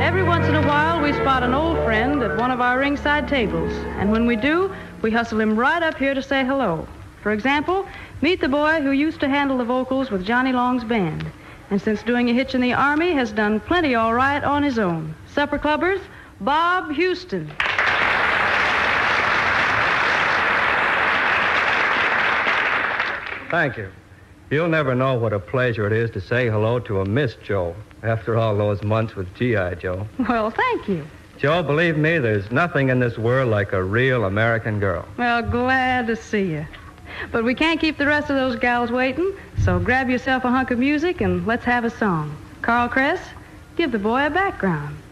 Every once in a while, we spot an old friend at one of our ringside tables. And when we do, we hustle him right up here to say hello. For example, meet the boy who used to handle the vocals with Johnny Long's band. And since doing a hitch in the Army, has done plenty all right on his own. Supper Clubbers, Bob Houston. Thank you. You'll never know what a pleasure it is to say hello to a Miss Joe after all those months with G.I. Joe. Well, thank you. Joe, believe me, there's nothing in this world like a real American girl. Well, glad to see you. But we can't keep the rest of those gals waiting, so grab yourself a hunk of music and let's have a song. Carl Kress, give the boy a background.